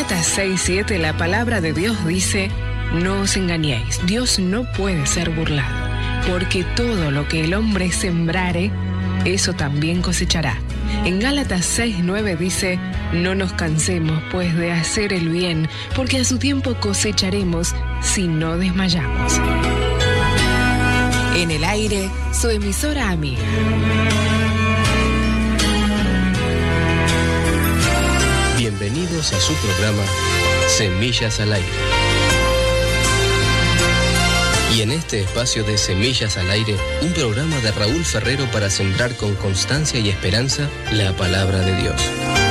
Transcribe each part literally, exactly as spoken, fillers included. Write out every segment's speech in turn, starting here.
Gálatas seis siete, la palabra de Dios dice: no os engañéis, Dios no puede ser burlado, porque todo lo que el hombre sembrare, eso también cosechará. En Gálatas seis nueve dice: no nos cansemos pues de hacer el bien, porque a su tiempo cosecharemos si no desmayamos. En el aire, su emisora amiga. Bienvenidos a su programa Semillas al Aire. Y en este espacio de Semillas al Aire, un programa de Raúl Ferrero para sembrar con constancia y esperanza la palabra de Dios.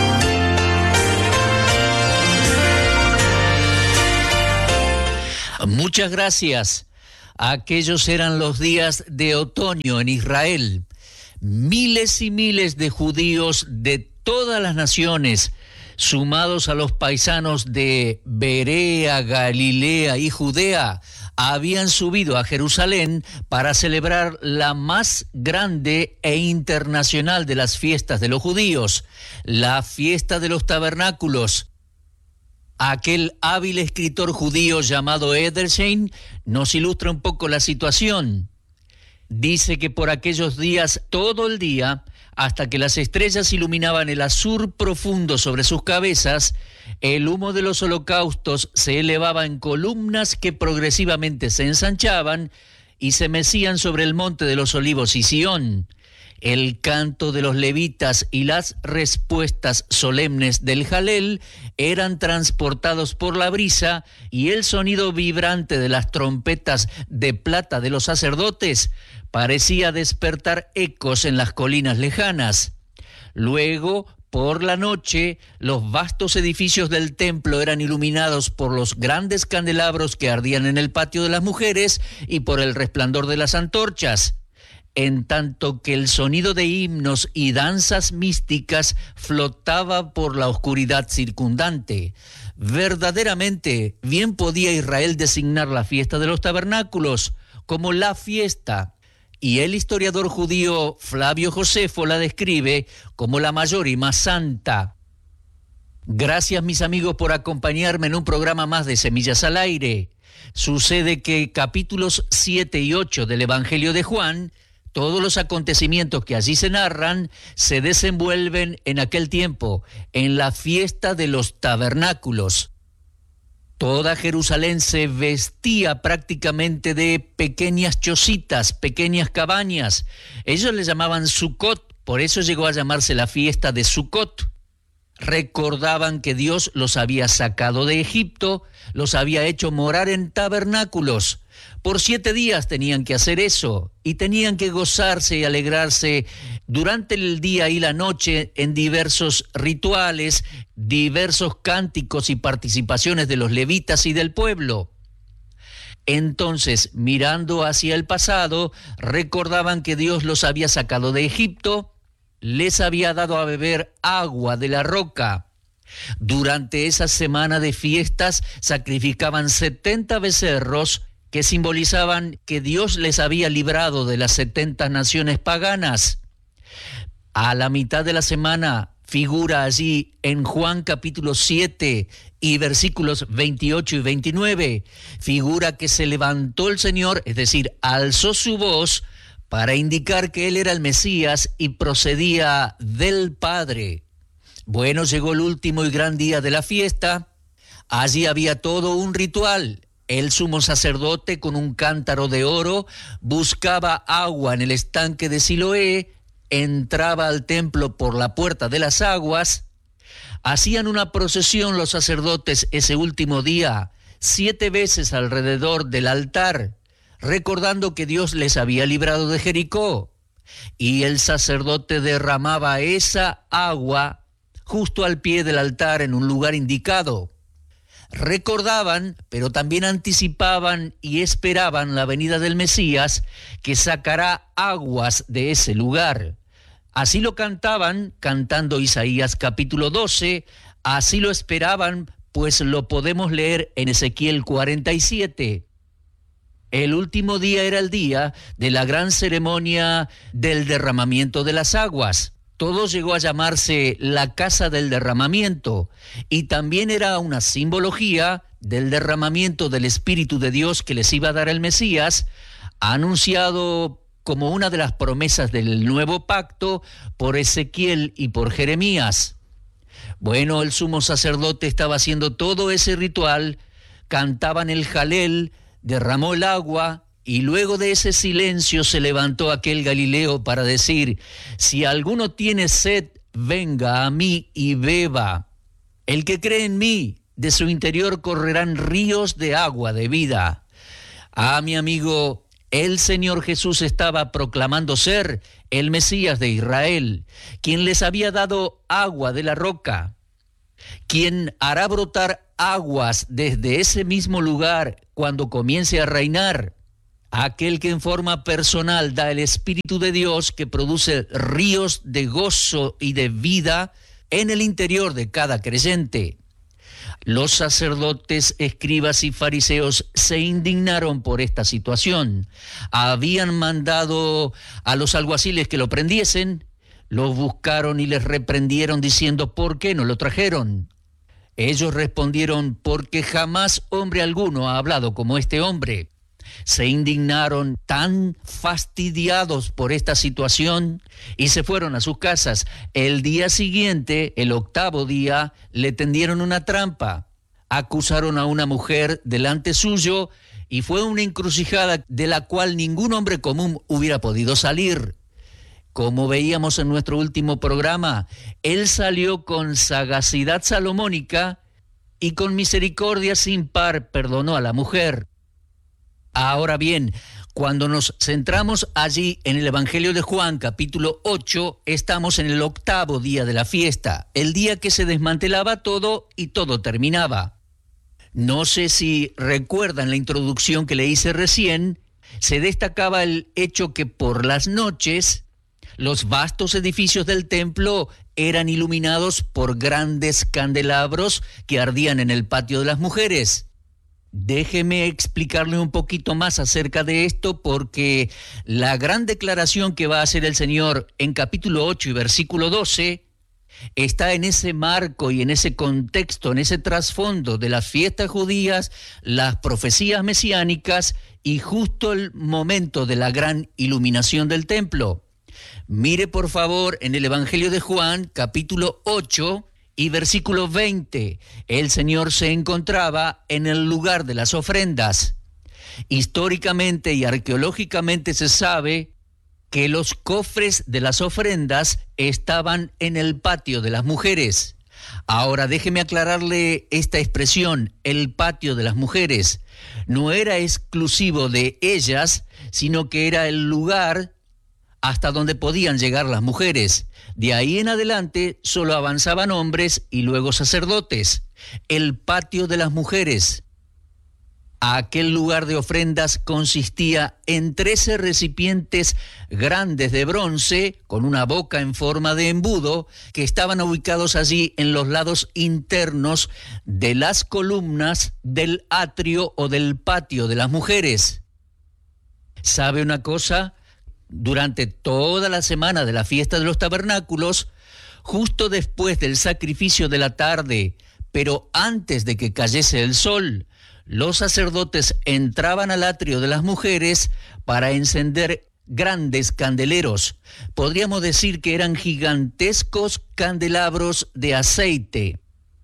Muchas gracias. Aquellos eran los días de otoño en Israel. Miles y miles de judíos de todas las naciones, sumados a los paisanos de Berea, Galilea y Judea, habían subido a Jerusalén para celebrar la más grande e internacional de las fiestas de los judíos, la fiesta de los tabernáculos. Aquel hábil escritor judío llamado Edersheim nos ilustra un poco la situación. Dice que por aquellos días, todo el día, hasta que las estrellas iluminaban el azur profundo sobre sus cabezas, el humo de los holocaustos se elevaba en columnas que progresivamente se ensanchaban y se mecían sobre el monte de los olivos y Sión. El canto de los levitas y las respuestas solemnes del Jalel eran transportados por la brisa, y el sonido vibrante de las trompetas de plata de los sacerdotes parecía despertar ecos en las colinas lejanas. Luego, por la noche, los vastos edificios del templo eran iluminados por los grandes candelabros que ardían en el patio de las mujeres y por el resplandor de las antorchas, en tanto que el sonido de himnos y danzas místicas flotaba por la oscuridad circundante. Verdaderamente, bien podía Israel designar la fiesta de los tabernáculos como la fiesta, y el historiador judío Flavio Josefo la describe como la mayor y más santa. Gracias, mis amigos, por acompañarme en un programa más de Semillas al Aire. Sucede que capítulos siete y ocho del Evangelio de Juan, todos los acontecimientos que allí se narran, se desenvuelven en aquel tiempo, en la fiesta de los tabernáculos. Toda Jerusalén se vestía prácticamente de pequeñas chocitas, pequeñas cabañas. Ellos le llamaban Sucot, por eso llegó a llamarse la fiesta de Sucot. Recordaban que Dios los había sacado de Egipto, los había hecho morar en tabernáculos. Por siete días tenían que hacer eso, y tenían que gozarse y alegrarse durante el día y la noche en diversos rituales, diversos cánticos y participaciones de los levitas y del pueblo. Entonces, mirando hacia el pasado, recordaban que Dios los había sacado de Egipto, les había dado a beber agua de la roca. Durante esa semana de fiestas sacrificaban setenta becerros que simbolizaban que Dios les había librado de las setenta naciones paganas. A la mitad de la semana figura allí en Juan capítulo siete y versículos veintiocho y veintinueve, figura que se levantó el Señor, es decir, alzó su voz para indicar que Él era el Mesías y procedía del Padre. Bueno, llegó el último y gran día de la fiesta. Allí había todo un ritual. El sumo sacerdote, con un cántaro de oro, buscaba agua en el estanque de Siloé, entraba al templo por la puerta de las aguas. Hacían una procesión los sacerdotes ese último día, siete veces alrededor del altar, recordando que Dios les había librado de Jericó. Y el sacerdote derramaba esa agua justo al pie del altar en un lugar indicado. Recordaban, pero también anticipaban y esperaban la venida del Mesías, que sacará aguas de ese lugar. Así lo cantaban, cantando Isaías capítulo doce, así lo esperaban, pues lo podemos leer en Ezequiel cuarenta y siete. El último día era el día de la gran ceremonia del derramamiento de las aguas. todo llegó a llamarse la casa del derramamiento, y también era una simbología del derramamiento del Espíritu de Dios que les iba a dar el Mesías, anunciado como una de las promesas del nuevo pacto por Ezequiel y por Jeremías. Bueno, el sumo sacerdote estaba haciendo todo ese ritual, cantaban el jalel, derramó el agua, y luego de ese silencio se levantó aquel Galileo para decir: si alguno tiene sed, venga a mí y beba. El que cree en mí, de su interior correrán ríos de agua de vida. Ah, mi amigo, el Señor Jesús estaba proclamando ser el Mesías de Israel, quien les había dado agua de la roca, quien hará brotar aguas desde ese mismo lugar cuando comience a reinar. Aquel que en forma personal da el Espíritu de Dios, que produce ríos de gozo y de vida en el interior de cada creyente. Los sacerdotes, escribas y fariseos se indignaron por esta situación. Habían mandado a los alguaciles que lo prendiesen, los buscaron y les reprendieron diciendo: ¿por qué no lo trajeron? Ellos respondieron: porque jamás hombre alguno ha hablado como este hombre. Se indignaron, tan fastidiados por esta situación, y se fueron a sus casas. El día siguiente, el octavo día, le tendieron una trampa. Acusaron a una mujer delante suyo, y fue una encrucijada de la cual ningún hombre común hubiera podido salir. Como veíamos en nuestro último programa, él salió con sagacidad salomónica y con misericordia sin par perdonó a la mujer. Ahora bien, cuando nos centramos allí en el Evangelio de Juan, capítulo ocho, estamos en el octavo día de la fiesta, el día que se desmantelaba todo y todo terminaba. No sé si recuerdan la introducción que le hice recién, se destacaba el hecho que por las noches los vastos edificios del templo eran iluminados por grandes candelabros que ardían en el patio de las mujeres. Déjeme explicarle un poquito más acerca de esto, porque la gran declaración que va a hacer el Señor en capítulo ocho y versículo doce está en ese marco y en ese contexto, en ese trasfondo de las fiestas judías, las profecías mesiánicas y justo el momento de la gran iluminación del templo. Mire por favor en el Evangelio de Juan, capítulo ocho y versículo veinte, el Señor se encontraba en el lugar de las ofrendas. Históricamente y arqueológicamente se sabe que los cofres de las ofrendas estaban en el patio de las mujeres. Ahora déjeme aclararle esta expresión, el patio de las mujeres. No era exclusivo de ellas, sino que era el lugar hasta donde podían llegar las mujeres. De ahí en adelante solo avanzaban hombres y luego sacerdotes. El patio de las mujeres. Aquel lugar de ofrendas consistía en trece recipientes grandes de bronce con una boca en forma de embudo que estaban ubicados allí en los lados internos de las columnas del atrio o del patio de las mujeres. ¿Sabe una cosa? Durante toda la semana de la fiesta de los tabernáculos, justo después del sacrificio de la tarde, pero antes de que cayese el sol, los sacerdotes entraban al atrio de las mujeres para encender grandes candeleros. Podríamos decir que eran gigantescos candelabros de aceite.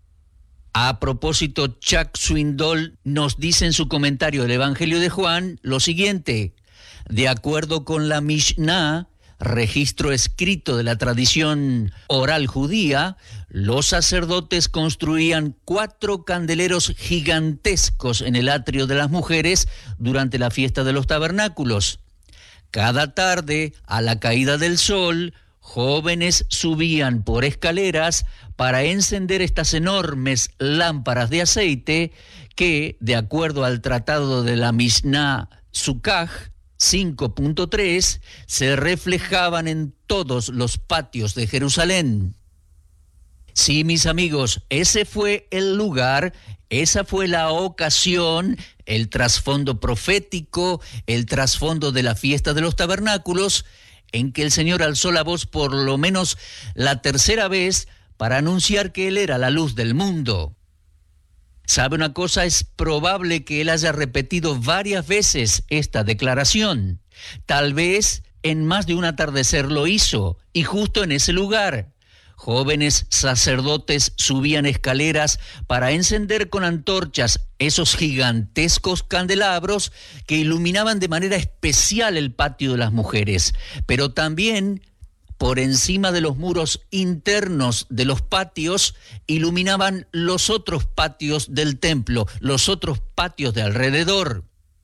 A propósito, Chuck Swindoll nos dice en su comentario del Evangelio de Juan lo siguiente: de acuerdo con la Mishnah, registro escrito de la tradición oral judía, los sacerdotes construían cuatro candeleros gigantescos en el atrio de las mujeres durante la fiesta de los tabernáculos. Cada tarde, a la caída del sol, jóvenes subían por escaleras para encender estas enormes lámparas de aceite que, de acuerdo al tratado de la Mishnah Sukkah cinco punto tres, se reflejaban en todos los patios de Jerusalén. Sí, mis amigos, ese fue el lugar, esa fue la ocasión, el trasfondo profético, el trasfondo de la fiesta de los tabernáculos, en que el Señor alzó la voz por lo menos la tercera vez para anunciar que Él era la luz del mundo. ¿Sabe una cosa? Es probable que Él haya repetido varias veces esta declaración. Tal vez en más de un atardecer lo hizo, y justo en ese lugar. Jóvenes sacerdotes subían escaleras para encender con antorchas esos gigantescos candelabros que iluminaban de manera especial el patio de las mujeres, pero también por encima de los muros internos de los patios iluminaban los otros patios del templo, los otros patios de alrededor.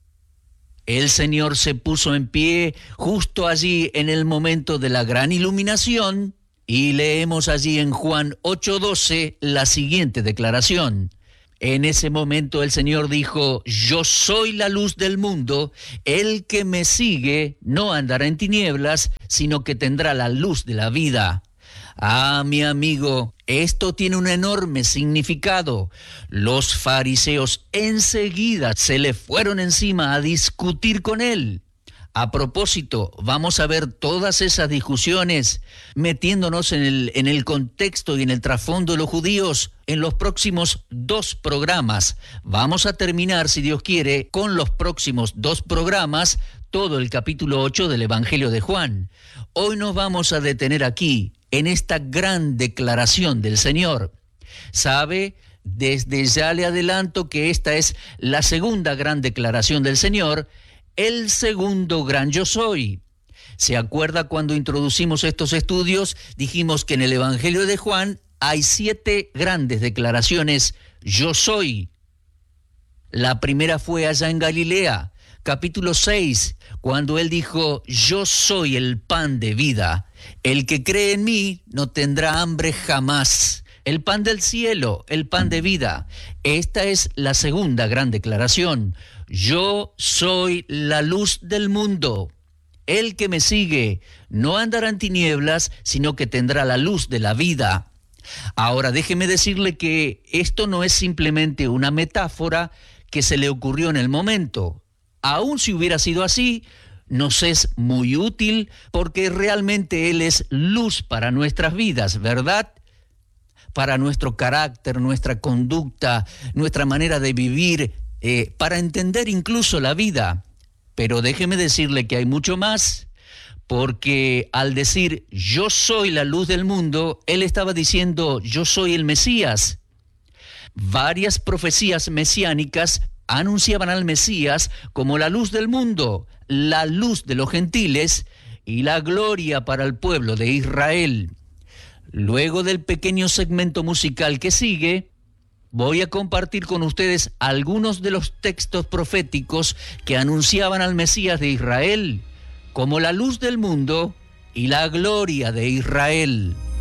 El Señor se puso en pie justo allí en el momento de la gran iluminación, y leemos allí en Juan ocho doce la siguiente declaración. En ese momento el Señor dijo: yo soy la luz del mundo, el que me sigue no andará en tinieblas, sino que tendrá la luz de la vida. Ah, mi amigo, esto tiene un enorme significado. Los fariseos enseguida se le fueron encima a discutir con él. A propósito, vamos a ver todas esas discusiones metiéndonos en el, en el contexto y en el trasfondo de los judíos en los próximos dos programas. Vamos a terminar, si Dios quiere, con los próximos dos programas, todo el capítulo ocho del Evangelio de Juan. Hoy nos vamos a detener aquí, en esta gran declaración del Señor. ¿Sabe? Desde ya le adelanto que esta es la segunda gran declaración del Señor, el segundo gran yo soy. ¿Se acuerda cuando introducimos estos estudios? Dijimos que en el Evangelio de Juan hay siete grandes declaraciones yo soy. La primera fue allá en Galilea, capítulo seis, cuando él dijo: yo soy el pan de vida. El que cree en mí no tendrá hambre jamás. El pan del cielo, el pan de vida. Esta es la segunda gran declaración. Yo soy la luz del mundo. El que me sigue no andará en tinieblas, sino que tendrá la luz de la vida. Ahora, déjeme decirle que esto no es simplemente una metáfora que se le ocurrió en el momento. Aun si hubiera sido así, nos es muy útil porque realmente Él es luz para nuestras vidas, ¿verdad? Para nuestro carácter, nuestra conducta, nuestra manera de vivir, eh, para entender incluso la vida. Pero déjeme decirle que hay mucho más, porque al decir yo soy la luz del mundo, Él estaba diciendo yo soy el Mesías. Varias profecías mesiánicas anunciaban al Mesías como la luz del mundo, la luz de los gentiles y la gloria para el pueblo de Israel. Luego del pequeño segmento musical que sigue, voy a compartir con ustedes algunos de los textos proféticos que anunciaban al Mesías de Israel como la luz del mundo y la gloria de Israel.